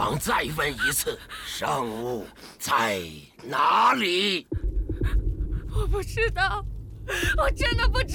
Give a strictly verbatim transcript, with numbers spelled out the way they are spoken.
王再问一次，圣物在哪里？ 我不知道，我真的不